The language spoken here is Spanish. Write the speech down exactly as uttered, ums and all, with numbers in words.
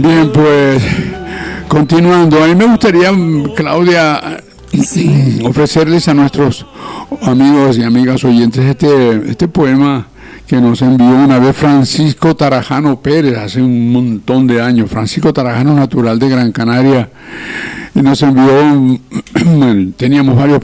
Bien, pues continuando, a mí me gustaría, Claudia, sí, ofrecerles a nuestros amigos y amigas oyentes este, este poema que nos envió una vez Francisco Tarajano Pérez hace un montón de años. Francisco Tarajano, natural de Gran Canaria, y nos envió, bueno, teníamos varios